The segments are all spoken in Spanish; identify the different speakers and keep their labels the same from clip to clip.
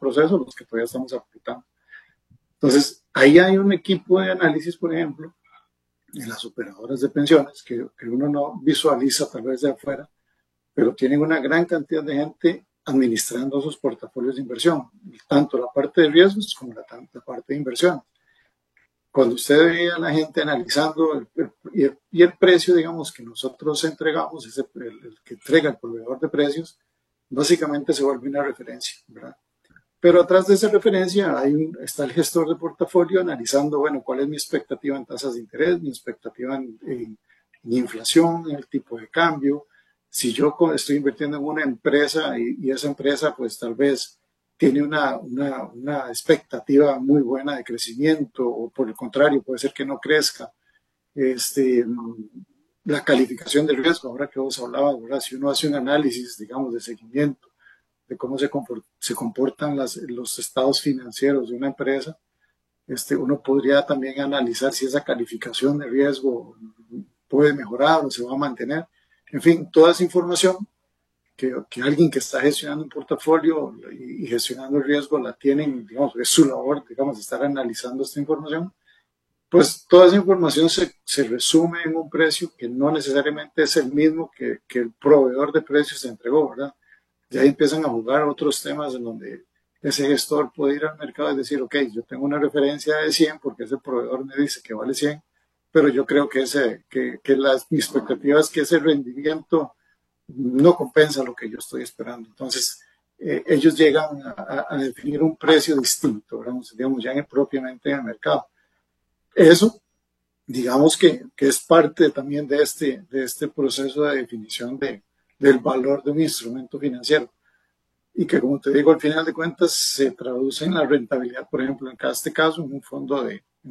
Speaker 1: proceso, los que todavía estamos aplicando. Entonces, ahí hay un equipo de análisis, por ejemplo, en las operadoras de pensiones, que uno no visualiza tal vez de afuera, pero tienen una gran cantidad de gente administrando sus portafolios de inversión, tanto la parte de riesgos como la parte de inversión. Cuando usted ve a la gente analizando el precio, digamos, que nosotros entregamos, el que entrega el proveedor de precios, básicamente se vuelve una referencia, ¿verdad? Pero atrás de esa referencia está el gestor de portafolio analizando, bueno, cuál es mi expectativa en tasas de interés, mi expectativa en inflación, en el tipo de cambio. Si yo estoy invirtiendo en una empresa y esa empresa pues tal vez tiene una expectativa muy buena de crecimiento, o por el contrario puede ser que no crezca, la calificación del riesgo, ahora que vos hablabas, ¿verdad? Si uno hace un análisis, digamos, de seguimiento de cómo se comportan los estados financieros de una empresa, uno podría también analizar si esa calificación de riesgo puede mejorar o se va a mantener. En fin, toda esa información que alguien que está gestionando un portafolio y gestionando el riesgo la tienen, digamos, es su labor, digamos, estar analizando esta información, pues toda esa información se resume en un precio que no necesariamente es el mismo que el proveedor de precios se entregó, ¿verdad? Ya ahí empiezan a jugar otros temas en donde ese gestor puede ir al mercado y decir, ok, yo tengo una referencia de 100 porque ese proveedor me dice que vale 100, pero yo creo que mi expectativa es que ese rendimiento no compensa lo que yo estoy esperando. Entonces, ellos llegan a definir un precio distinto, digamos ya propiamente en el mercado. Eso, digamos que es parte también de este proceso de definición del valor de un instrumento financiero. Y que, como te digo, al final de cuentas se traduce en la rentabilidad, por ejemplo, en este caso, en un fondo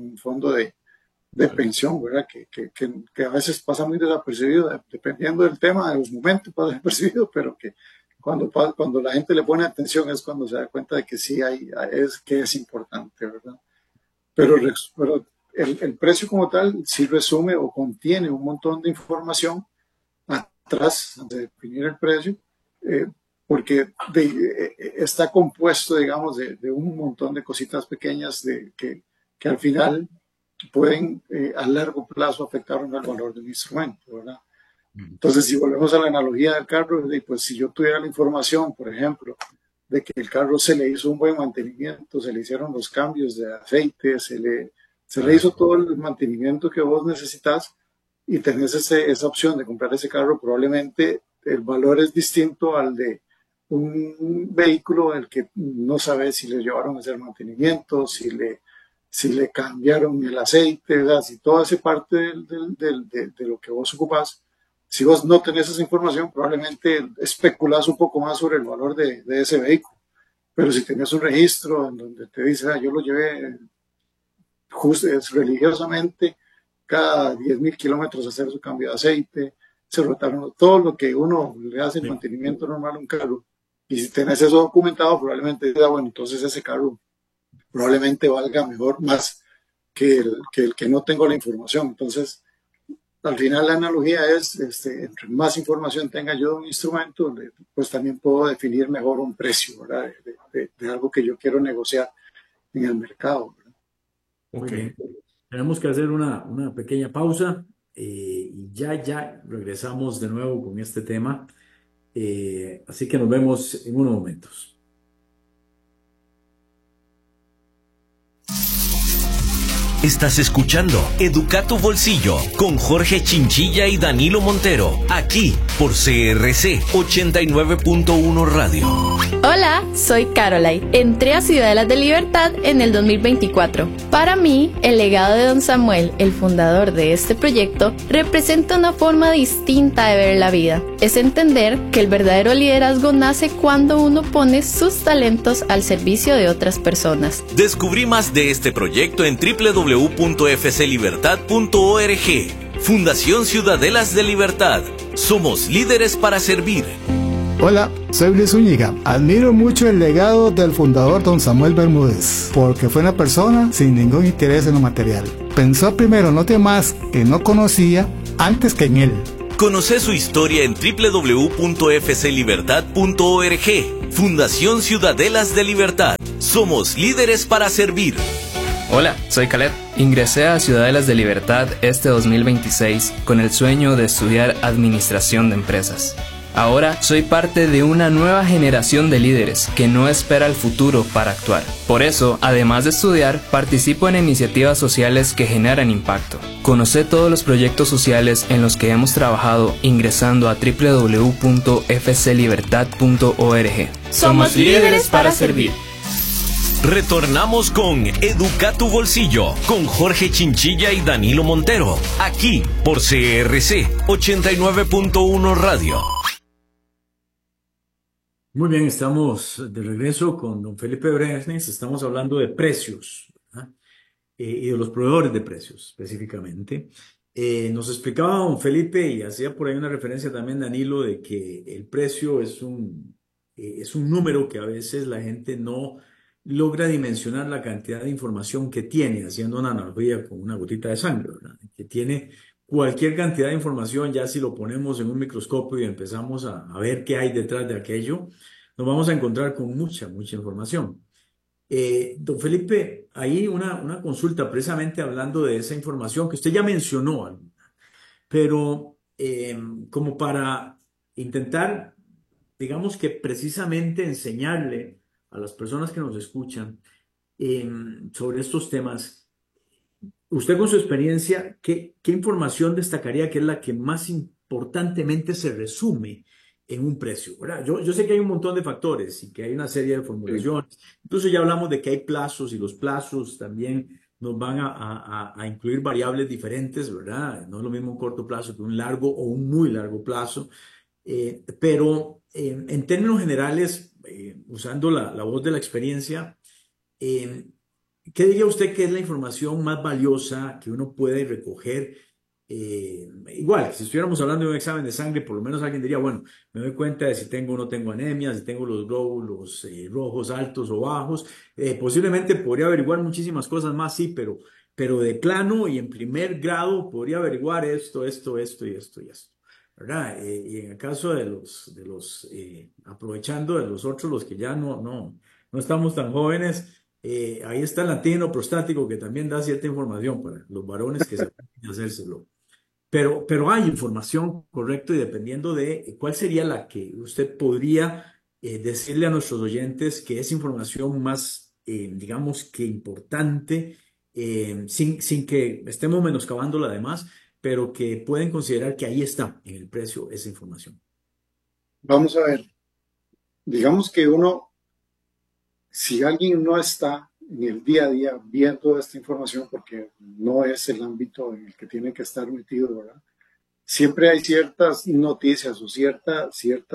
Speaker 1: de pensión, ¿verdad? Que a veces pasa muy desapercibido, dependiendo del tema, de los momentos pasa desapercibido, pero que cuando la gente le pone atención es cuando se da cuenta de que sí es importante, ¿verdad? Pero el precio como tal sí resume o contiene un montón de información atrás de definir el precio, porque está compuesto, digamos, de un montón de cositas pequeñas que al final pueden a largo plazo afectar el valor del instrumento, ¿verdad? Entonces, si volvemos a la analogía del carro, pues si yo tuviera la información, por ejemplo, de que el carro se le hizo un buen mantenimiento, se le hicieron los cambios de aceite, se le hizo todo el mantenimiento que vos necesitas y tenés esa opción de comprar ese carro, probablemente el valor es distinto al de un vehículo el que no sabes si le llevaron a hacer mantenimiento, si le cambiaron el aceite, ¿verdad? Si toda esa parte de lo que vos ocupás, si vos no tenés esa información, probablemente especulás un poco más sobre el valor de ese vehículo. Pero si tenés un registro en donde te dice, yo lo llevé religiosamente cada 10.000 kilómetros a hacer su cambio de aceite, se rotaron todo lo que uno le hace el mantenimiento normal a un carro. Y si tenés eso documentado, probablemente bueno, entonces ese carro probablemente valga mejor, más que el que no tengo la información. Entonces, al final la analogía es, entre más información tenga yo de un instrumento, pues también puedo definir mejor un precio, ¿verdad? De algo que yo quiero negociar en el mercado, ¿verdad?
Speaker 2: Ok, tenemos que hacer una pequeña pausa y ya regresamos de nuevo con este tema. Así que nos vemos en unos momentos.
Speaker 3: Estás escuchando Educa tu Bolsillo con Jorge Chinchilla y Danilo Montero, aquí por CRC 89.1 Radio.
Speaker 4: Hola, soy Caroline. Entré a Ciudadelas de Libertad en el 2024. Para mí, el legado de Don Samuel, el fundador de este proyecto, representa una forma distinta de ver la vida. Es entender que el verdadero liderazgo nace cuando uno pone sus talentos al servicio de otras personas.
Speaker 3: Descubrí más de este proyecto en www.fclibertad.org. Fundación Ciudadelas de Libertad. Somos líderes para servir.
Speaker 5: Hola, soy Luis Zúñiga. Admiro mucho el legado del fundador Don Samuel Bermúdez, porque fue una persona sin ningún interés en lo material. Pensó primero en los demás que no conocía antes que en él.
Speaker 3: Conoce su historia en www.fclibertad.org. Fundación Ciudadelas de Libertad. Somos líderes para servir.
Speaker 6: Hola, soy Caleb. Ingresé a Ciudadelas de Libertad este 2026 con el sueño de estudiar Administración de Empresas. Ahora soy parte de una nueva generación de líderes que no espera el futuro para actuar. Por eso, además de estudiar, participo en iniciativas sociales que generan impacto. Conoce todos los proyectos sociales en los que hemos trabajado ingresando a www.fclibertad.org.
Speaker 4: Somos líderes para servir.
Speaker 3: Retornamos con Educa tu Bolsillo con Jorge Chinchilla y Danilo Montero, aquí por CRC 89.1 Radio.
Speaker 2: Muy bien, estamos de regreso con don Felipe Brenes. Estamos hablando de precios, ¿verdad? Y de los proveedores de precios específicamente. Nos explicaba don Felipe y hacía por ahí una referencia también Danilo de que el precio es un número que a veces la gente no logra dimensionar la cantidad de información que tiene, haciendo una analogía con una gotita de sangre, ¿verdad? Que tiene cualquier cantidad de información. Ya si lo ponemos en un microscopio y empezamos a ver qué hay detrás de aquello, nos vamos a encontrar con mucha información. Don Felipe, ahí una consulta precisamente hablando de esa información que usted ya mencionó, pero como para intentar, digamos que precisamente enseñarle a las personas que nos escuchan sobre estos temas. Usted con su experiencia, ¿qué información destacaría que es la que más importantemente se resume en un precio, ¿verdad? Yo sé que hay un montón de factores y que hay una serie de formulaciones. Incluso ya hablamos de que hay plazos y los plazos también nos van a incluir variables diferentes, ¿verdad? No es lo mismo un corto plazo que un largo o un muy largo plazo. Pero en términos generales, usando la voz de la experiencia, ¿qué diría usted que es la información más valiosa que uno puede recoger? Igual, si estuviéramos hablando de un examen de sangre, por lo menos alguien diría, bueno, me doy cuenta de si tengo o no tengo anemia, si tengo los glóbulos rojos altos o bajos. Posiblemente podría averiguar muchísimas cosas más, sí, pero de plano y en primer grado podría averiguar esto y esto, ¿verdad? Y en el caso de los aprovechando de los otros, los que ya no estamos tan jóvenes, ahí está el antígeno prostático que también da cierta información para los varones que se pueden hacérselo. Pero hay información, correcto, y dependiendo de cuál sería la que usted podría decirle a nuestros oyentes que es información más, digamos que importante, sin que estemos menoscabando la demás, pero que pueden considerar que ahí está en el precio esa información.
Speaker 1: Vamos a ver, digamos que si alguien no está en el día a día viendo esta información, porque no es el ámbito en el que tiene que estar metido, ¿verdad? Siempre hay ciertas noticias o cierta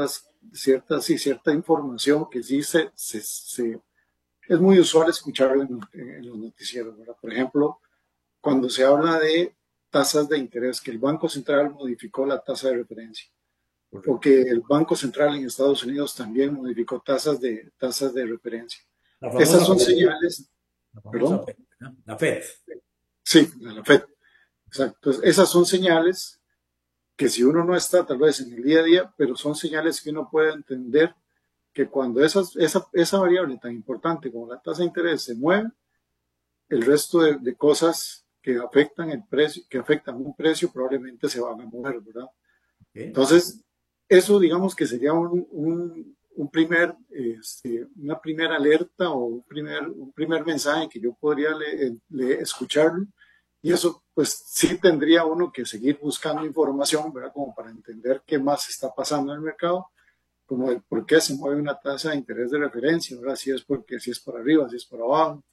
Speaker 1: información que sí es muy usual escuchar en los noticieros, ¿verdad? Por ejemplo, cuando se habla de tasas de interés, que el Banco Central modificó la tasa de referencia, o que el Banco Central en Estados Unidos también modificó tasas de referencia. Esas son señales. ¿Perdón?
Speaker 2: La FED.
Speaker 1: Sí, la FED. Exacto. Entonces, esas son señales que si uno no está tal vez en el día a día, pero son señales que uno puede entender que cuando esa variable tan importante como la tasa de interés se mueve, el resto de cosas que afectan el precio, que afectan un precio, probablemente se van a mover, ¿verdad? Okay. Entonces, eso digamos que sería una primera alerta o un primer mensaje que yo podría escucharlo, y eso pues sí tendría uno que seguir buscando información, ¿verdad? Como para entender qué más está pasando en el mercado, como el por qué se mueve una tasa de interés de referencia, ¿verdad? Si es para arriba, si es para abajo,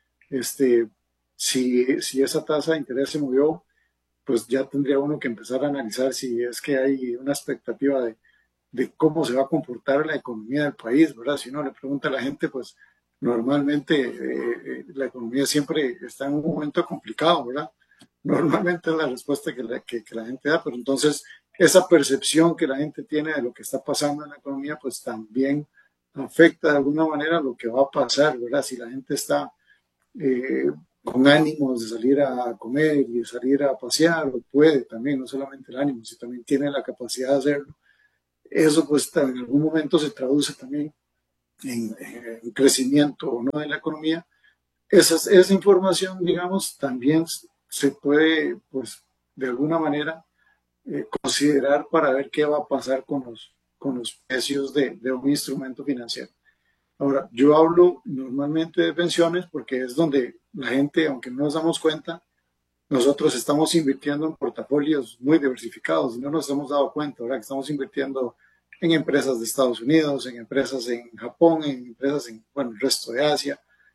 Speaker 1: si esa tasa de interés se movió, pues ya tendría uno que empezar a analizar si es que hay una expectativa de cómo se va a comportar la economía del país, ¿verdad? Si uno le pregunta a la gente, pues normalmente la economía siempre está en un momento complicado, ¿verdad? Normalmente es la respuesta que la gente da, pero entonces esa percepción que la gente tiene de lo que está pasando en la economía, pues también afecta de alguna manera lo que va a pasar, ¿verdad? Si la gente está con ánimos de salir a comer y de salir a pasear, o puede también, no solamente el ánimo, si también tiene la capacidad de hacerlo, eso pues en algún momento se traduce también en crecimiento o no de la economía, esa información, digamos, también se puede, pues, de alguna manera considerar para ver qué va a pasar con los precios de un instrumento financiero. Ahora, yo hablo normalmente de pensiones porque es donde la gente, aunque no nos damos cuenta, nosotros estamos invirtiendo en portafolios muy diversificados, no nos hemos dado cuenta, ¿verdad? Que estamos invirtiendo en empresas de Estados Unidos, en empresas en Japón, en empresas en, bueno, el resto de Asia,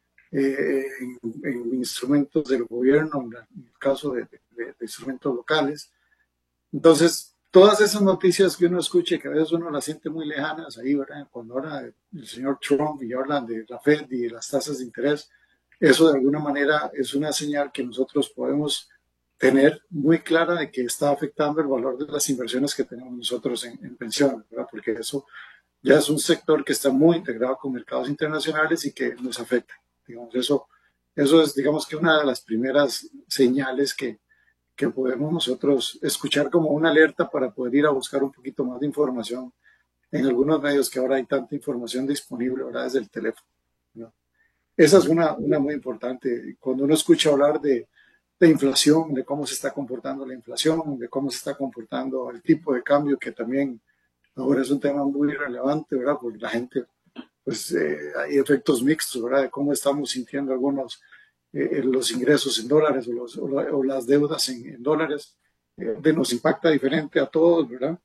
Speaker 1: en instrumentos del gobierno, en el caso de instrumentos locales. Entonces, todas esas noticias que uno escucha y que a veces uno las siente muy lejanas ahí, ¿verdad? Cuando habla el señor Trump y hablan de la Fed y de las tasas de interés, eso de alguna manera es una señal que nosotros podemos tener muy clara de que está afectando el valor de las inversiones que tenemos nosotros en pensiones, ¿verdad? Porque eso ya es un sector que está muy integrado con mercados internacionales y que nos afecta. Digamos, eso es, digamos, que una de las primeras señales que podemos nosotros escuchar como una alerta para poder ir a buscar un poquito más de información en algunos medios que ahora hay tanta información disponible, ¿verdad? Desde el teléfono, ¿no? Esa es una muy importante. Cuando uno escucha hablar de inflación, de cómo se está comportando la inflación, de cómo se está comportando el tipo de cambio, que también ahora es un tema muy relevante, ¿verdad? Porque la gente, pues hay efectos mixtos, ¿verdad? De cómo estamos sintiendo algunos los ingresos en dólares o las deudas en dólares, nos impacta diferente a todos, ¿verdad?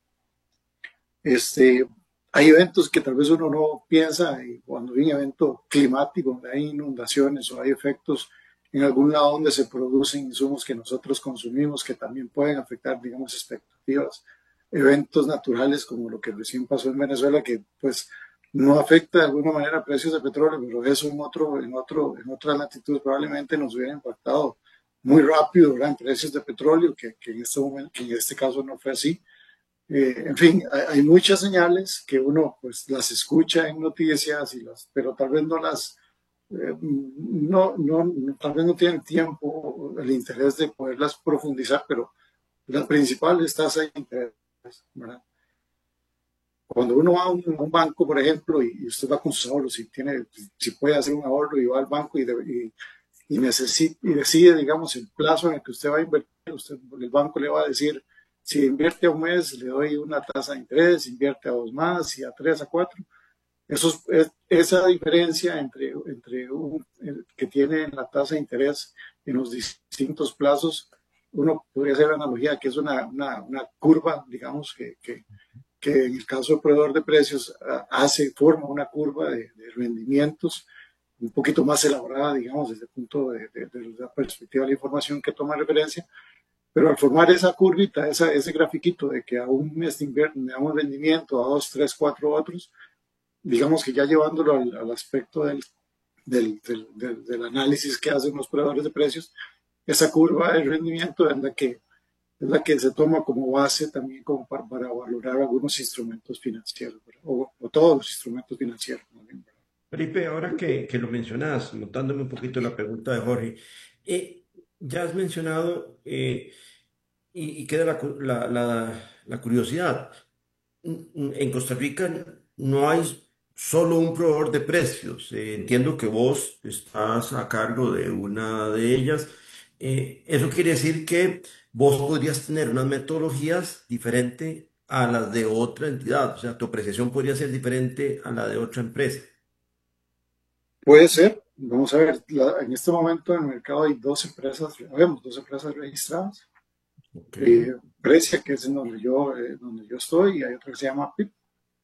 Speaker 1: Hay eventos que tal vez uno no piensa, y cuando hay un evento climático, donde hay inundaciones o hay efectos en algún lado donde se producen insumos que nosotros consumimos que también pueden afectar, digamos, expectativas. Eventos naturales como lo que recién pasó en Venezuela, que pues no afecta de alguna manera precios de petróleo, pero eso en otra latitud probablemente nos hubiera impactado muy rápido, ¿verdad? En precios de petróleo, que en este caso no fue así. En fin, hay muchas señales que uno pues las escucha en noticias pero tal vez no las tal vez no tienen tiempo, el interés de poderlas profundizar, pero la principal es tasa de interés, ¿verdad? Cuando uno va a un banco, por ejemplo, y usted va con sus ahorros, si puede hacer un ahorro y va al banco y decide, digamos, el plazo en el que usted va a invertir, el banco le va a decir, si invierte a un mes, le doy una tasa de interés, invierte a 2 más, y a 3, a 4. Esa diferencia entre que tiene la tasa de interés en los distintos plazos, uno podría hacer la analogía que es una curva, digamos, que en el caso del proveedor de precios forma una curva de rendimientos un poquito más elaborada, digamos, desde el punto de la perspectiva de la información que toma referencia, pero al formar esa curvita, ese grafiquito de que a un mes le damos rendimiento, a 2, 3, 4 otros, digamos que ya llevándolo al aspecto del análisis que hacen los proveedores de precios, esa curva de rendimiento es la que se toma como base también como para valorar algunos instrumentos financieros, o todos los instrumentos financieros.
Speaker 7: Felipe, ahora que lo mencionas, notándome un poquito la pregunta de Jorge, ya has mencionado y queda la curiosidad. En Costa Rica no hay solo un proveedor de precios. Entiendo que vos estás a cargo de una de ellas. Eso quiere decir que vos podrías tener unas metodologías diferentes a las de otra entidad. O sea, tu apreciación podría ser diferente a la de otra empresa.
Speaker 1: Puede ser. Vamos a ver, en este momento en el mercado hay dos empresas registradas. Okay. Precia, que es en donde yo estoy, y hay otra que se llama PIP.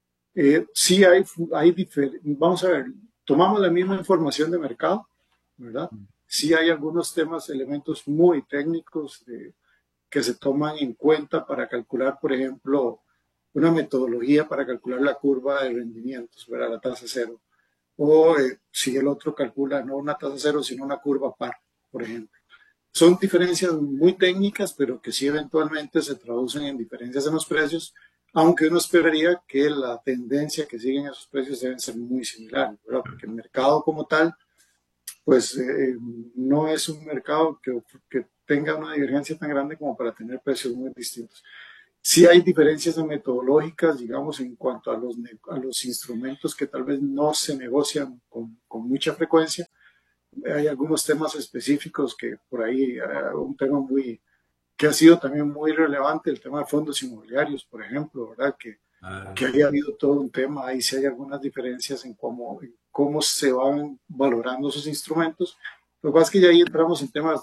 Speaker 1: Sí vamos a ver, tomamos la misma información de mercado, ¿verdad? Sí hay algunos elementos muy técnicos que se toman en cuenta para calcular, por ejemplo, una metodología para calcular la curva de rendimientos, ¿verdad? La tasa cero. O si el otro calcula no una tasa cero, sino una curva par, por ejemplo. Son diferencias muy técnicas, pero que sí eventualmente se traducen en diferencias en los precios, aunque uno esperaría que la tendencia que siguen esos precios deben ser muy similares, ¿verdad? Porque el mercado como tal, pues no es un mercado que tenga una divergencia tan grande como para tener precios muy distintos. Sí hay diferencias metodológicas, digamos, en cuanto a los instrumentos que tal vez no se negocian con mucha frecuencia. Hay algunos temas específicos que por ahí, un tema que ha sido también muy relevante, el tema de fondos inmobiliarios, por ejemplo, ¿verdad? Que haya habido todo un tema, ahí sí hay algunas diferencias en cómo se van valorando esos instrumentos. Lo que pasa es que ya ahí entramos en temas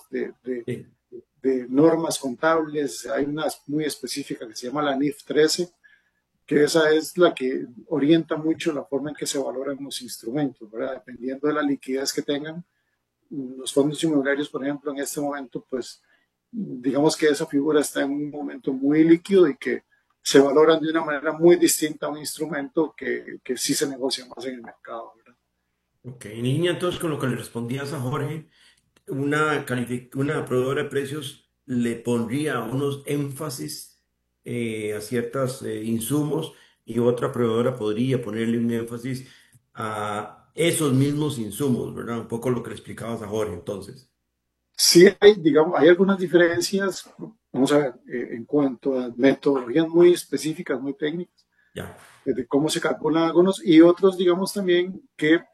Speaker 1: de normas contables. Hay una muy específica que se llama la NIF 13, que esa es la que orienta mucho la forma en que se valoran los instrumentos, ¿verdad? Dependiendo de la liquidez que tengan. Los fondos inmobiliarios, por ejemplo, en este momento, pues digamos que esa figura está en un momento muy líquido y que se valoran de una manera muy distinta a un instrumento que sí se negocia más en el mercado, ¿verdad?
Speaker 7: Ok, en línea entonces con lo que le respondías a Jorge, una proveedora de precios le pondría unos énfasis a ciertos insumos y otra proveedora podría ponerle un énfasis a esos mismos insumos, ¿verdad? Un poco lo que le explicabas a Jorge entonces.
Speaker 1: Sí hay, digamos, hay algunas diferencias, vamos a ver, en cuanto a metodologías muy específicas, muy técnicas,
Speaker 7: Ya.
Speaker 1: de cómo se calculan algunos y otros, digamos también que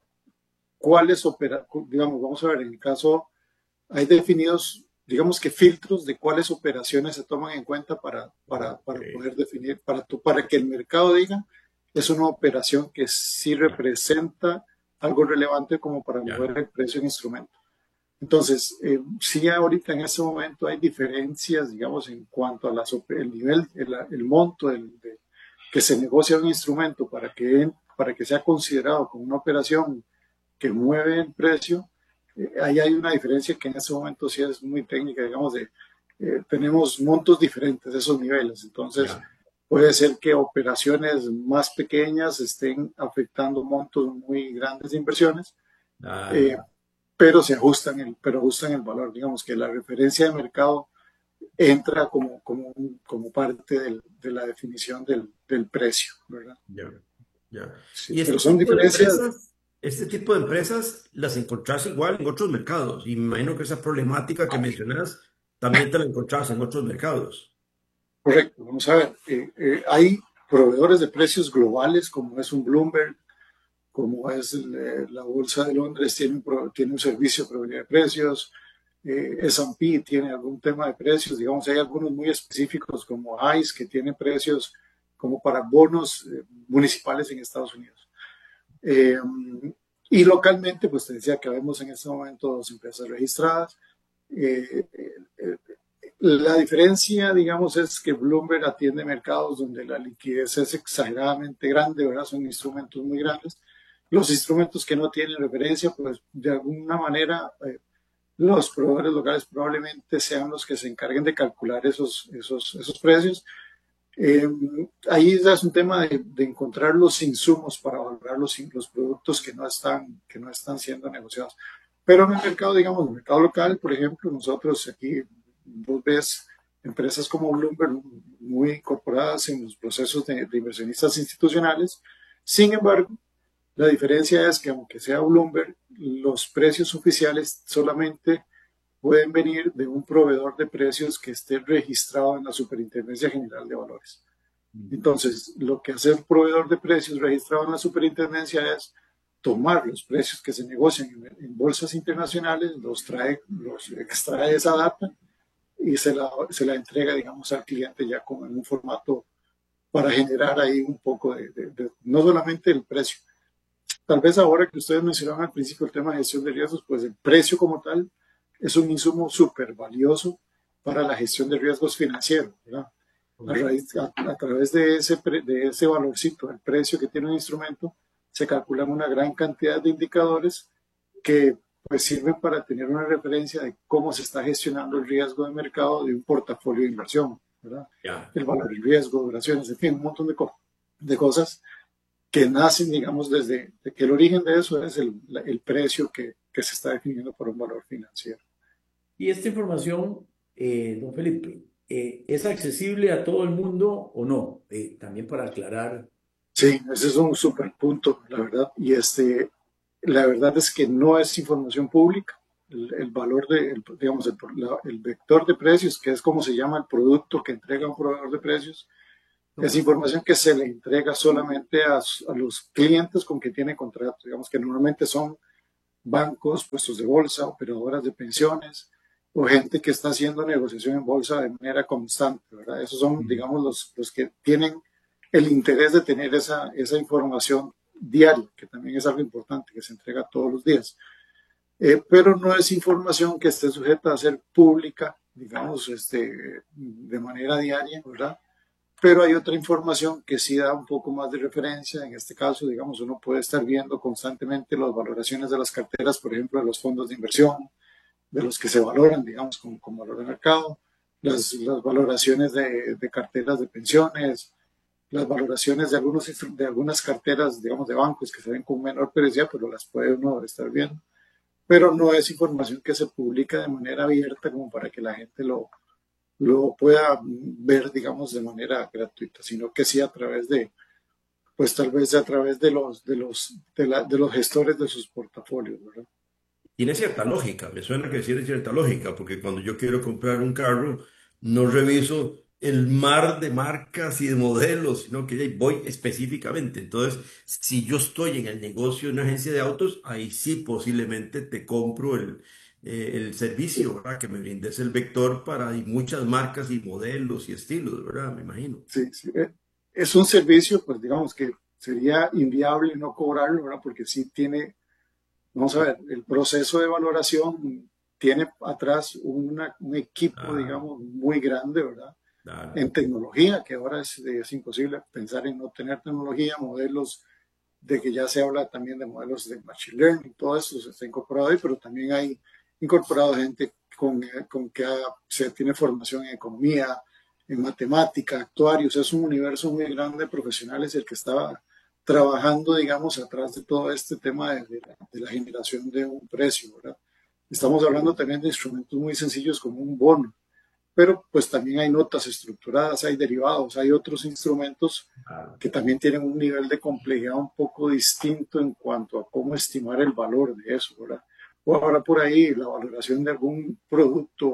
Speaker 1: digamos, vamos a ver, en el caso, hay definidos, digamos que filtros de cuáles operaciones se toman en cuenta para poder definir, para que el mercado diga, es una operación que sí representa algo relevante como para mover el precio en instrumento. Entonces, sí ahorita en este momento hay diferencias, digamos, en cuanto a el nivel, el monto que se negocia un instrumento para que sea considerado como una operación que mueve el precio. Ahí hay una diferencia que en este momento sí es muy técnica, digamos, tenemos montos diferentes de esos niveles. Entonces, puede ser que operaciones más pequeñas estén afectando montos muy grandes de inversiones. Pero ajustan el valor, digamos que la referencia de mercado entra como parte de la definición del precio, ¿verdad?
Speaker 7: Ya.
Speaker 1: Sí,
Speaker 7: Y
Speaker 1: pero son diferencias.
Speaker 7: este tipo de empresas las encontrás igual en otros mercados. Y me imagino que esa problemática que mencionas también te la encontrás en otros mercados.
Speaker 1: Correcto, vamos a ver. Hay proveedores de precios globales como es un Bloomberg, como es la Bolsa de Londres, tiene un servicio de probabilidad de precios. S&P tiene algún tema de precios, digamos, hay algunos muy específicos como ICE que tiene precios como para bonos municipales en Estados Unidos. Y localmente, pues te decía que vemos en este momento 2 empresas registradas. La diferencia, digamos, es que Bloomberg atiende mercados donde la liquidez es exageradamente grande, ¿verdad? Son instrumentos muy grandes. Los instrumentos que no tienen referencia, pues de alguna manera los proveedores locales probablemente sean los que se encarguen de calcular esos precios. Ahí es un tema de encontrar los insumos para valorar los productos que no están siendo negociados. Pero en el mercado, digamos, el mercado local, por ejemplo, nosotros aquí, vos ves empresas como Bloomberg muy incorporadas en los procesos de inversionistas institucionales. Sin embargo, la diferencia es que aunque sea Bloomberg, los precios oficiales solamente pueden venir de un proveedor de precios que esté registrado en la Superintendencia General de Valores. Entonces, lo que hace el proveedor de precios registrado en la Superintendencia es tomar los precios que se negocian en bolsas internacionales, los extrae esa data y se la entrega, digamos, al cliente ya como en un formato para generar ahí un poco no solamente el precio. Tal vez ahora que ustedes mencionaban al principio el tema de gestión de riesgos, pues el precio como tal es un insumo súper valioso para la gestión de riesgos financieros, ¿verdad? A través de ese valorcito, el precio que tiene un instrumento, se calculan una gran cantidad de indicadores que pues sirven para tener una referencia de cómo se está gestionando el riesgo de mercado de un portafolio de inversión, ¿verdad? El valor, el riesgo, duraciones, en fin, un montón de cosas que nacen, digamos, desde que el origen de eso es el precio que se está definiendo por un valor financiero.
Speaker 2: Y esta información, don Felipe, ¿es accesible a todo el mundo o no? También para aclarar.
Speaker 1: Sí, ese es un súper punto, la verdad. Y la verdad es que no es información pública. El valor digamos, el vector de precios, que es como se llama el producto que entrega un proveedor de precios, Es información que se le entrega solamente a los clientes con que tiene contrato, digamos que normalmente son bancos, puestos de bolsa, operadoras de pensiones o gente que está haciendo negociación en bolsa de manera constante, ¿verdad? Esos son, digamos, los que tienen el interés de tener esa información diaria, que también es algo importante, que se entrega todos los días. Pero no es información que esté sujeta a ser pública, digamos, de manera diaria, ¿verdad? Pero hay otra información que sí da un poco más de referencia. En este caso, digamos, uno puede estar viendo constantemente las valoraciones de las carteras, por ejemplo, de los fondos de inversión, de los que se valoran, digamos, con valor de mercado, las valoraciones de carteras de pensiones, las valoraciones de algunas carteras, digamos, de bancos que se ven con menor periodicidad, pero las puede uno estar viendo. Pero no es información que se publica de manera abierta como para que la gente lo pueda ver, digamos, de manera gratuita, sino que sí a través de, pues tal vez a través de los gestores de sus portafolios, ¿verdad?
Speaker 7: Tiene cierta lógica, me suena que tiene cierta lógica, porque cuando yo quiero comprar un carro, no reviso el mar de marcas y de modelos, sino que voy específicamente. Entonces, si yo estoy en el negocio de una agencia de autos, ahí sí posiblemente te compro el servicio, ¿verdad? Que me brindes el vector para muchas marcas y modelos y estilos, ¿verdad? Me imagino.
Speaker 1: Sí, sí. Es un servicio, pues digamos que sería inviable no cobrarlo, ¿verdad? Porque sí tiene, vamos a ver, el proceso de valoración tiene atrás un equipo, digamos, muy grande, ¿verdad?
Speaker 7: Claro.
Speaker 1: En tecnología, que ahora es imposible pensar en no tener tecnología, modelos de que ya se habla también de modelos de machine learning, todo eso se está incorporado ahí, pero también hay incorporado gente con que se tiene formación en economía, en matemática, actuarios. Es un universo muy grande de profesionales el que estaba trabajando, digamos, atrás de todo este tema de la generación de un precio, ¿verdad? Estamos hablando también de instrumentos muy sencillos como un bono, pero pues también hay notas estructuradas, hay derivados, hay otros instrumentos que también tienen un nivel de complejidad un poco distinto en cuanto a cómo estimar el valor de eso, ¿verdad? O ahora por ahí la valoración de algún producto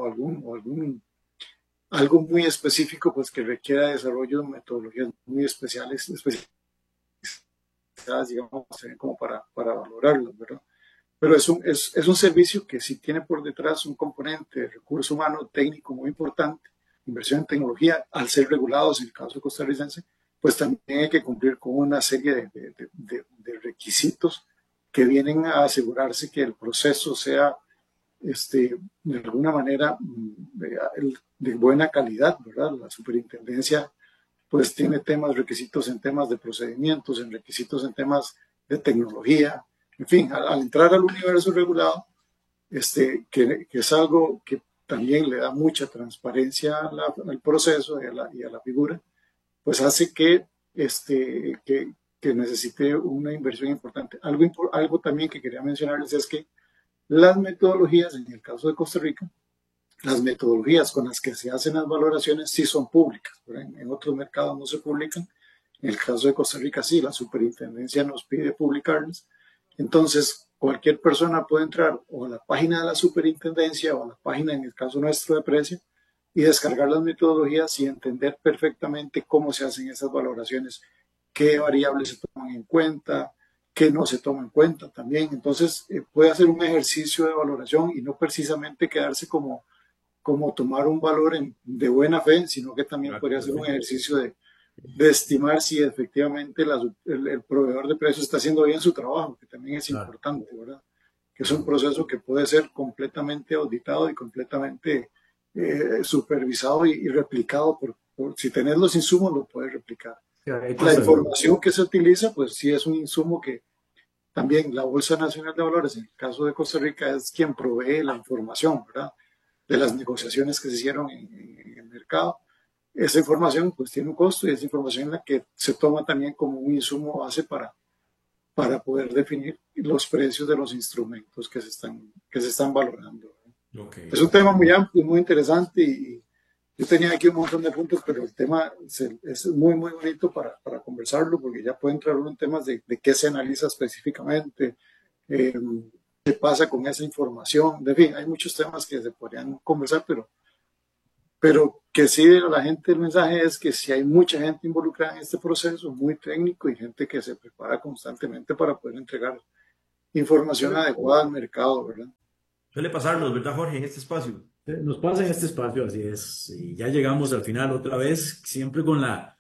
Speaker 1: algo muy específico, pues que requiera desarrollo de metodologías muy especiales, digamos, como para valorarlo, ¿verdad? Pero es un servicio que sí tiene por detrás un componente de recurso humano técnico muy importante, inversión en tecnología. Al ser regulados, en el caso costarricense, pues también hay que cumplir con una serie de requisitos que vienen a asegurarse que el proceso sea de alguna manera de buena calidad, ¿verdad? La superintendencia pues tiene requisitos en temas de procedimientos, en requisitos en temas de tecnología. En fin, al entrar al universo regulado, que es algo que también le da mucha transparencia al proceso y a la figura, pues hace que necesite una inversión importante. Algo también que quería mencionarles es que las metodologías, en el caso de Costa Rica, las metodologías con las que se hacen las valoraciones sí son públicas, en otros mercados no se publican. En el caso de Costa Rica sí, la superintendencia nos pide publicarlas. Entonces, cualquier persona puede entrar o a la página de la superintendencia o a la página, en el caso nuestro, de precio y descargar las metodologías y entender perfectamente cómo se hacen esas valoraciones, qué variables se toman en cuenta, qué no se toma en cuenta también. Entonces, puede hacer un ejercicio de valoración y no precisamente quedarse como tomar un valor de buena fe, sino que también podría ser un ejercicio de estimar si efectivamente el proveedor de precios está haciendo bien su trabajo, que también es importante, ¿verdad? Que es un proceso que puede ser completamente auditado y completamente supervisado y replicado. Si tenés los insumos, lo puedes replicar. La información que se utiliza, pues sí es un insumo que también la Bolsa Nacional de Valores, en el caso de Costa Rica, es quien provee la información, ¿verdad? De las negociaciones que se hicieron en el mercado. Esa información pues tiene un costo y es información en la que se toma también como un insumo base para poder definir los precios de los instrumentos que se están valorando. Okay. Es un tema muy amplio y muy interesante y yo tenía aquí un montón de puntos, pero el tema es muy, muy bonito para conversarlo porque ya puede entrar uno en temas de qué se analiza específicamente, qué pasa con esa información. En fin, hay muchos temas que se podrían conversar, pero pero que sí, la gente, el mensaje es que si hay mucha gente involucrada en este proceso, muy técnico, y gente que se prepara constantemente para poder entregar información adecuada al mercado, ¿verdad?
Speaker 7: Suele pasarnos, ¿verdad, Jorge, en este espacio?
Speaker 2: Nos pasa en este espacio, así es. Y ya llegamos al final otra vez, siempre con la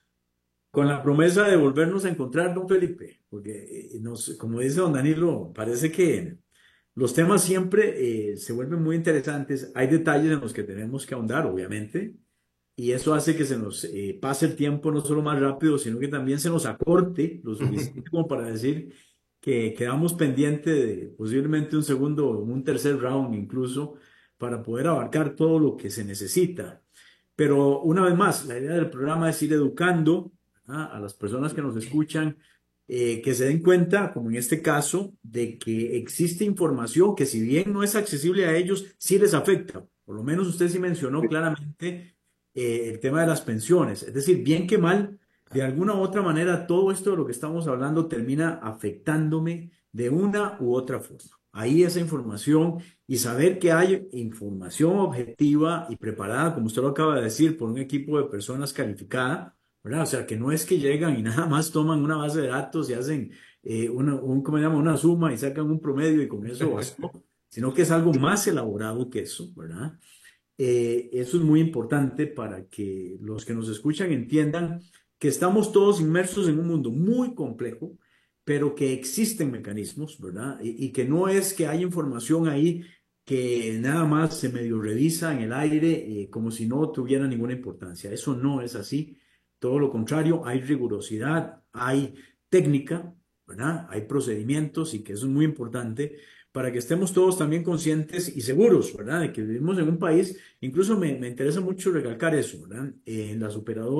Speaker 2: promesa de volvernos a encontrar, don Felipe, porque como dice don Danilo, parece que los temas siempre se vuelven muy interesantes. Hay detalles en los que tenemos que ahondar, obviamente, y eso hace que se nos pase el tiempo no solo más rápido, sino que también se nos acorte lo suficiente como para decir que quedamos pendientes de posiblemente un segundo o un tercer round incluso para poder abarcar todo lo que se necesita. Pero una vez más, la idea del programa es ir educando a las personas que nos escuchan, que se den cuenta, como en este caso, de que existe información que si bien no es accesible a ellos, sí les afecta. Por lo menos usted sí mencionó claramente el tema de las pensiones. Es decir, bien que mal, de alguna u otra manera, todo esto de lo que estamos hablando termina afectándome de una u otra forma. Ahí esa información y saber que hay información objetiva y preparada, como usted lo acaba de decir, por un equipo de personas calificadas, ¿verdad? O sea, que no es que llegan y nada más toman una base de datos y hacen ¿cómo se llama? Una suma y sacan un promedio y con eso bastó, sino que es algo más elaborado que eso, ¿verdad? Eso es muy importante para que los que nos escuchan entiendan que estamos todos inmersos en un mundo muy complejo, pero que existen mecanismos, ¿verdad? Y que no es que hay información ahí que nada más se medio revisa en el aire como si no tuviera ninguna importancia. Eso no es así. Todo lo contrario, hay rigurosidad, hay técnica, ¿verdad? Hay procedimientos y que eso es muy importante para que estemos todos también conscientes y seguros, ¿verdad? De que vivimos en un país, incluso me interesa mucho recalcar eso, ¿verdad? Las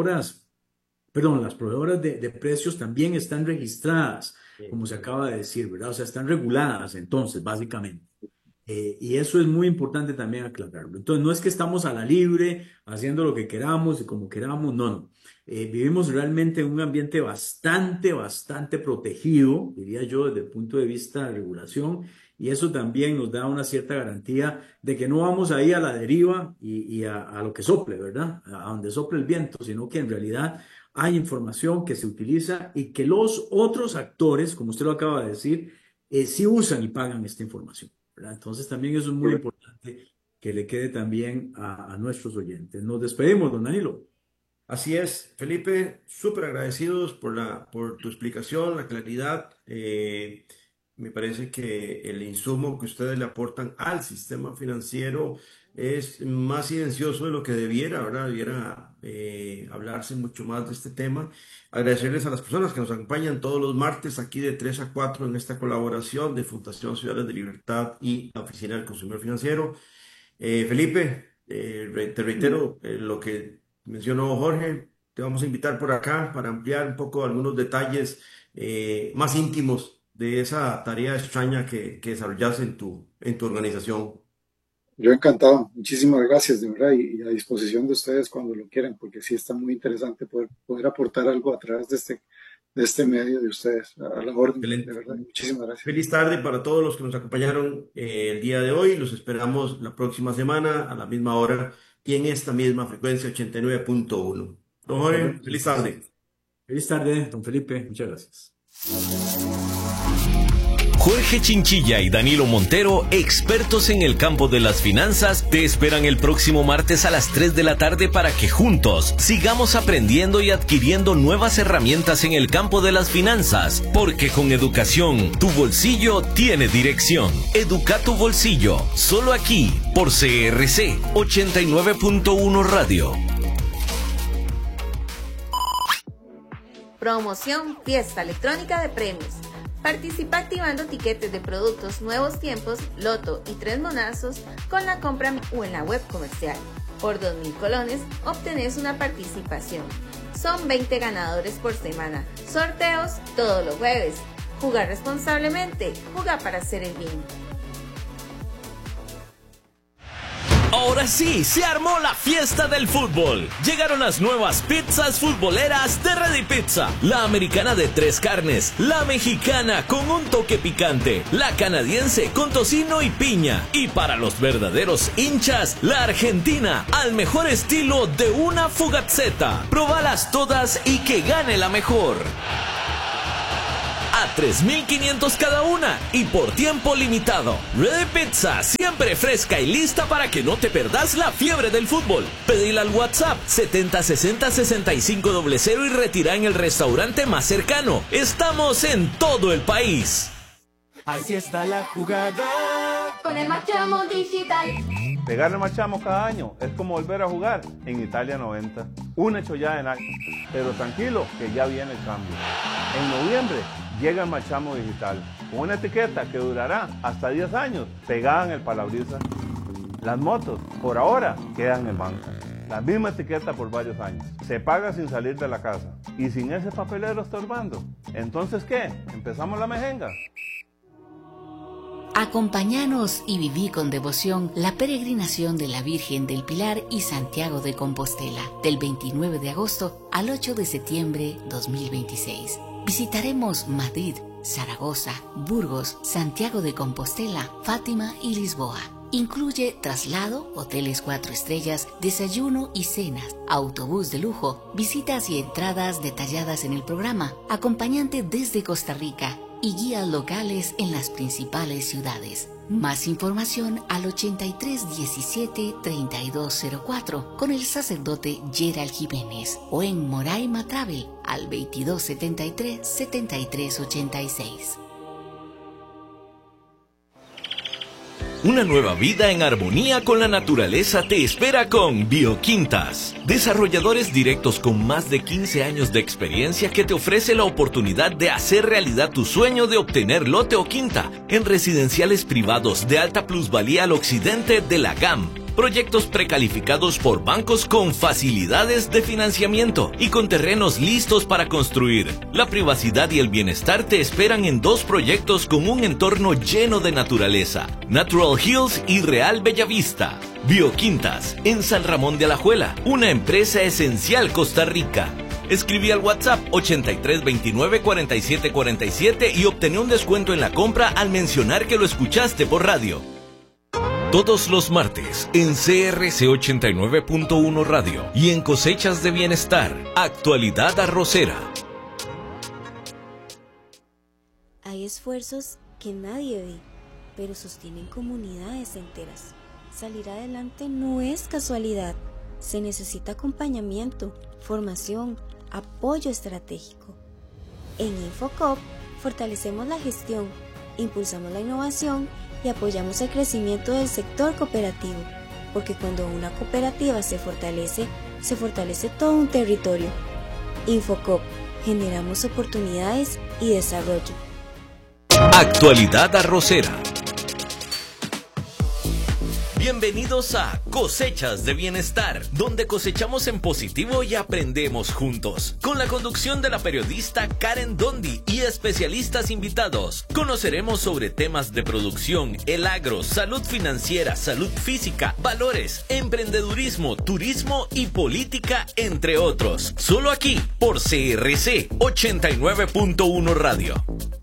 Speaker 2: proveedoras de precios también están registradas, como se acaba de decir, ¿verdad? O sea, están reguladas entonces, básicamente. Y eso es muy importante también aclararlo. Entonces, no es que estamos a la libre, haciendo lo que queramos y como queramos, no. Vivimos realmente en un ambiente bastante protegido, diría yo, desde el punto de vista de regulación, y eso también nos da una cierta garantía de que no vamos ahí a la deriva y a lo que sople, ¿verdad? A donde sople el viento, sino que en realidad hay información que se utiliza y que los otros actores, como usted lo acaba de decir, sí usan y pagan esta información, ¿verdad? Entonces también eso es muy importante que le quede también a nuestros oyentes. Nos despedimos, don Danilo.
Speaker 7: Así es, Felipe, súper agradecidos por tu explicación, la claridad. Me parece que el insumo que ustedes le aportan al sistema financiero es más silencioso de lo que debiera, ¿verdad? Debiera hablarse mucho más de este tema. Agradecerles a las personas que nos acompañan todos los martes aquí de 3 a 4 en esta colaboración de Fundación Ciudades de Libertad y la Oficina del Consumidor Financiero. Felipe, te reitero lo que mencionó Jorge, te vamos a invitar por acá para ampliar un poco algunos detalles más íntimos de esa tarea extraña que desarrollas en tu organización.
Speaker 1: Yo encantado, muchísimas gracias, de verdad, y a disposición de ustedes cuando lo quieran, porque sí está muy interesante poder aportar algo a través de este medio de ustedes, a la orden.
Speaker 7: Excelente.
Speaker 1: De verdad, muchísimas gracias.
Speaker 7: Feliz tarde para todos los que nos acompañaron el día de hoy, los esperamos la próxima semana a la misma hora y en esta misma frecuencia 89.1. Don Jorge, feliz tarde.
Speaker 2: Feliz tarde, don Felipe, muchas gracias.
Speaker 3: Jorge Chinchilla y Danilo Montero, expertos en el campo de las finanzas, te esperan el próximo martes a las 3 de la tarde para que juntos sigamos aprendiendo y adquiriendo nuevas herramientas en el campo de las finanzas, porque con educación tu bolsillo tiene dirección. Educa tu bolsillo, solo aquí por CRC 89.1 Radio.
Speaker 8: Promoción Fiesta Electrónica de Premios. Participa activando tiquetes de productos Nuevos Tiempos, Loto y 3 monazos con la compra o en la web comercial. Por 2.000 colones obtenés una participación. Son 20 ganadores por semana. Sorteos todos los jueves. Jugar responsablemente. Juega para hacer el bien.
Speaker 3: Ahora Ahora sí, se armó la fiesta del fútbol. Llegaron las nuevas pizzas futboleras de Ready Pizza. La americana de 3 carnes, la mexicana con un toque picante, la canadiense con tocino y piña. Y para los verdaderos hinchas, la argentina al mejor estilo de una fugazzetta. Probalas todas y que gane la mejor. A 3.500 cada una y por tiempo limitado. Ready Pizza, siempre fresca y lista para que no te perdas la fiebre del fútbol. Pedila al WhatsApp 7060-6500 y retira en el restaurante más cercano. Estamos en todo el país.
Speaker 9: Así está la jugada
Speaker 10: con el Marchamo Digital.
Speaker 11: Pegarle Marchamo cada año es como volver a jugar en Italia 90. Un hecho ya en año. Pero tranquilo, que ya viene el cambio. En noviembre llega el Marchamo Digital, con una etiqueta que durará hasta 10 años, pegada en el parabrisas. Las motos, por ahora, quedan en banca. La misma etiqueta por varios años. Se paga sin salir de la casa. Y sin ese papelero estorbando. Entonces, ¿qué? ¿Empezamos la mejenga?
Speaker 12: Acompáñanos y viví con devoción la peregrinación de la Virgen del Pilar y Santiago de Compostela, del 29 de agosto al 8 de septiembre 2026. Visitaremos Madrid, Zaragoza, Burgos, Santiago de Compostela, Fátima y Lisboa. Incluye traslado, hoteles 4 estrellas, desayuno y cenas, autobús de lujo, visitas y entradas detalladas en el programa, acompañante desde Costa Rica y guías locales en las principales ciudades. Más información al 8317-3204 con el sacerdote Gerald Jiménez o en Moraima Travel al 2273-7386.
Speaker 3: Una nueva vida en armonía con la naturaleza te espera con Bioquintas. Desarrolladores directos con más de 15 años de experiencia que te ofrece la oportunidad de hacer realidad tu sueño de obtener lote o quinta en residenciales privados de alta plusvalía al occidente de la GAM. Proyectos precalificados por bancos con facilidades de financiamiento y con terrenos listos para construir. La privacidad y el bienestar te esperan en 2 proyectos con un entorno lleno de naturaleza: Natural Hills y Real Bellavista. Bioquintas, en San Ramón de Alajuela, una empresa esencial Costa Rica. Escribí al WhatsApp 8329-4747 y obtené un descuento en la compra al mencionar que lo escuchaste por radio. Todos los martes en CRC 89.1 Radio y en Cosechas de Bienestar, Actualidad Arrocera.
Speaker 13: Hay esfuerzos que nadie ve, pero sostienen comunidades enteras. Salir adelante no es casualidad, se necesita acompañamiento, formación, apoyo estratégico. En Infocop fortalecemos la gestión, impulsamos la innovación y apoyamos el crecimiento del sector cooperativo, porque cuando una cooperativa se fortalece todo un territorio. Infocop, generamos oportunidades y desarrollo.
Speaker 3: Actualidad Arrocera. Bienvenidos a Cosechas de Bienestar, donde cosechamos en positivo y aprendemos juntos. Con la conducción de la periodista Karen Dondi y especialistas invitados, conoceremos sobre temas de producción, el agro, salud financiera, salud física, valores, emprendedurismo, turismo y política, entre otros. Solo aquí, por CRC 89.1 Radio.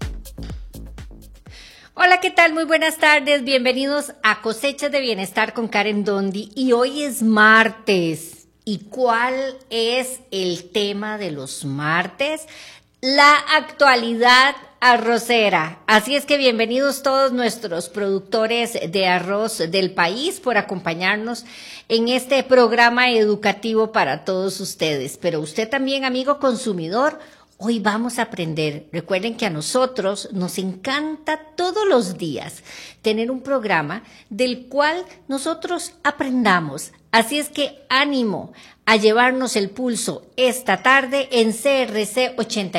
Speaker 14: Hola, ¿qué tal? Muy buenas tardes. Bienvenidos a Cosechas de Bienestar con Karen Dondi. Y hoy es martes. ¿Y cuál es el tema de los martes? La actualidad arrocera. Así es que bienvenidos todos nuestros productores de arroz del país por acompañarnos en este programa educativo para todos ustedes. Pero usted también, amigo consumidor, hoy vamos a aprender. Recuerden que a nosotros nos encanta todos los días tener un programa del cual nosotros aprendamos. Así es que ánimo a llevarnos el pulso esta tarde en CRC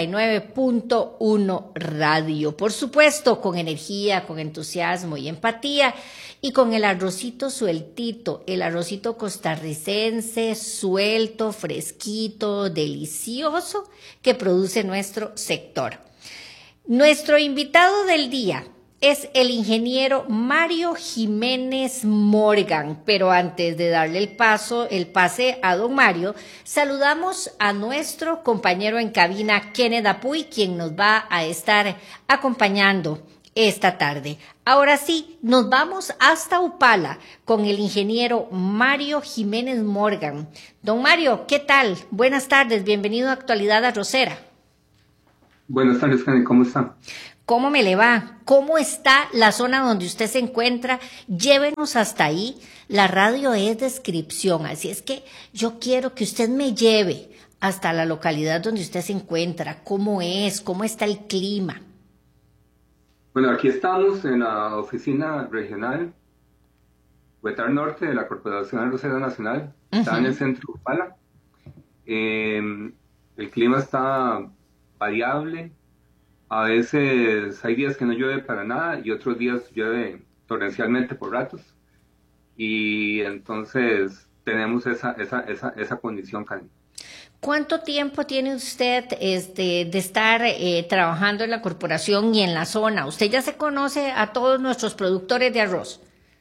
Speaker 14: 89.1 Radio. Por supuesto, con energía, con entusiasmo y empatía. Y con el arrocito sueltito, el arrocito costarricense, suelto, fresquito, delicioso, que produce nuestro sector. Nuestro invitado del día es el ingeniero Mario Jiménez Morgan. Pero antes de darle el pase a don Mario, saludamos a nuestro compañero en cabina, Kenneth Apuy, quien nos va a estar acompañando esta tarde. Ahora sí, nos vamos hasta Upala con el ingeniero Mario Jiménez Morgan. Don Mario, ¿qué tal? Buenas tardes, bienvenido a Actualidad Arrocera.
Speaker 15: Buenas tardes, Karen, ¿cómo está?
Speaker 14: ¿Cómo me le va? ¿Cómo está la zona donde usted se encuentra? Llévenos hasta ahí. La radio es descripción, así es que yo quiero que usted me lleve hasta la localidad donde usted se encuentra. ¿Cómo es? ¿Cómo está el clima?
Speaker 15: Bueno, aquí estamos en la oficina regional Huetar Norte de la Corporación Arrocera Nacional. Está en el centro de Upala. El clima está variable. A veces hay días que no llueve para nada y otros días llueve torrencialmente por ratos. Y entonces tenemos esa condición, Karen.
Speaker 14: ¿Cuánto tiempo tiene usted de estar trabajando en la corporación y en la zona? ¿Usted ya se conoce a todos nuestros productores de arroz?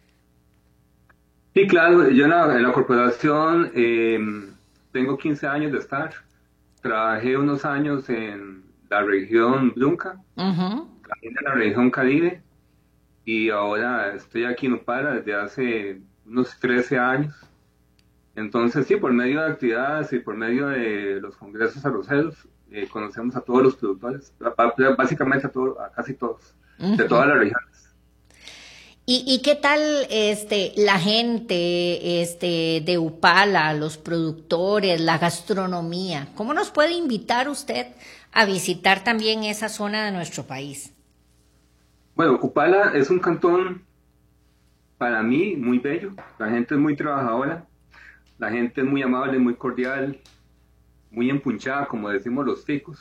Speaker 15: Sí, claro. Yo en la corporación tengo 15 años de estar. Trabajé unos años en la región Blunca, también en la región Caribe, y ahora estoy aquí en Upala desde hace unos 13 años. Entonces, sí, por medio de actividades y por medio de los congresos arroceros, conocemos a todos los productores, básicamente a casi todos, de todas las regiones.
Speaker 14: ¿Y qué tal la gente de Upala, los productores, la gastronomía? ¿Cómo nos puede invitar usted a visitar también esa zona de nuestro país?
Speaker 15: Bueno, Upala es un cantón, para mí, muy bello. La gente es muy trabajadora. La gente es muy amable, muy cordial, muy empunchada, como decimos los ticos.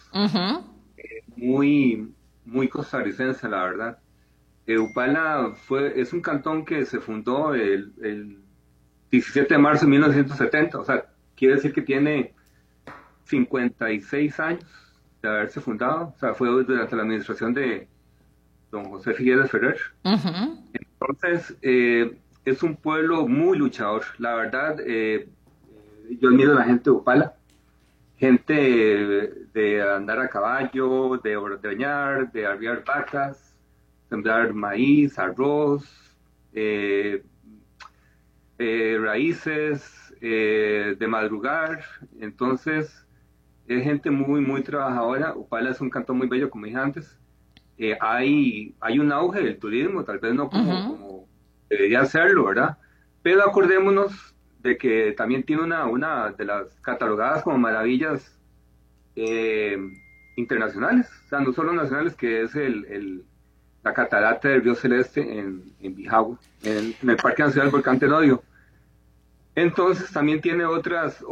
Speaker 15: Muy costarricense, la verdad. Upala es un cantón que se fundó el 17 de marzo de 1970, o sea, quiere decir que tiene 56 años de haberse fundado, o sea, fue durante la administración de don José Figueres Ferrer. Entonces, es un pueblo muy luchador, la verdad. Yo admiro a la gente de Upala, gente de andar a caballo, de ordeñar, de arriar vacas, sembrar maíz, arroz, raíces, de madrugar. Entonces, es gente muy trabajadora. Upala es un cantón muy bello, como dije antes. Hay un auge del turismo, tal vez no como debería serlo, ¿verdad? Pero acordémonos de que también tiene una de las catalogadas como maravillas internacionales, o sea, no solo nacionales, que es la catarata del río Celeste en Bijagua, en el Parque Nacional Volcán Tenorio. Entonces también tiene otras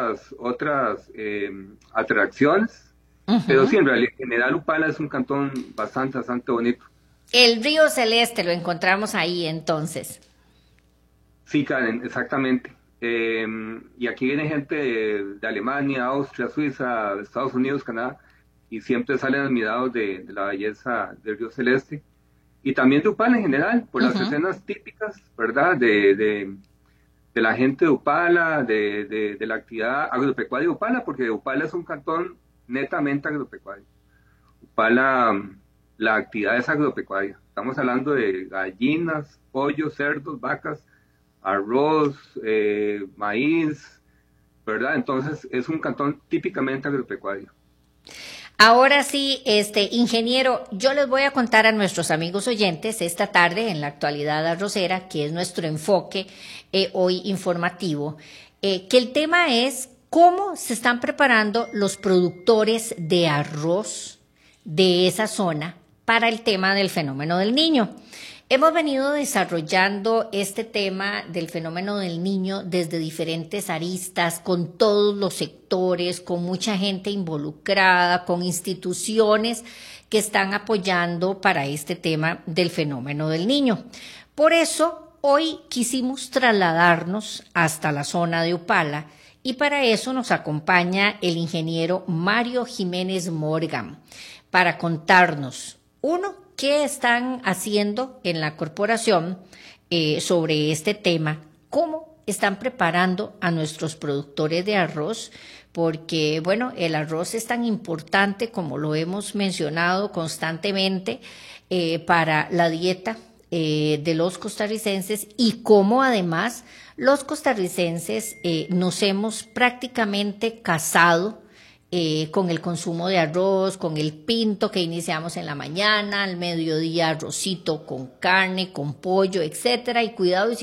Speaker 15: atracciones, pero sí, en general Upala es un cantón bastante bonito.
Speaker 14: El río Celeste lo encontramos ahí entonces.
Speaker 15: Sí, Karen, exactamente. Y aquí viene gente de Alemania, Austria, Suiza, Estados Unidos, Canadá, y siempre salen admirados de la belleza del río Celeste. Y también de Upala en general, por las escenas típicas, ¿verdad? De la gente de Upala, de la actividad agropecuaria de Upala, porque Upala es un cantón netamente agropecuario. Upala, la actividad es agropecuaria. Estamos hablando de gallinas, pollos, cerdos, vacas, arroz, maíz, ¿verdad? Entonces es un cantón típicamente agropecuario.
Speaker 14: Ahora sí, ingeniero, yo les voy a contar a nuestros amigos oyentes esta tarde en la Actualidad Arrocera, que es nuestro enfoque hoy informativo, que el tema es cómo se están preparando los productores de arroz de esa zona para el tema del fenómeno del Niño. Hemos venido desarrollando este tema del fenómeno del Niño desde diferentes aristas, con todos los sectores, con mucha gente involucrada, con instituciones que están apoyando para este tema del fenómeno del Niño. Por eso, hoy quisimos trasladarnos hasta la zona de Upala y para eso nos acompaña el ingeniero Mario Jiménez Morgan para contarnos, uno, ¿qué están haciendo en la corporación sobre este tema? ¿Cómo están preparando a nuestros productores de arroz? Porque, bueno, el arroz es tan importante, como lo hemos mencionado constantemente, para la dieta de los costarricenses, y cómo además los costarricenses nos hemos prácticamente casado con el consumo de arroz, con el pinto que iniciamos en la mañana, al mediodía arrocito con carne, con pollo, etcétera, y cuidado, y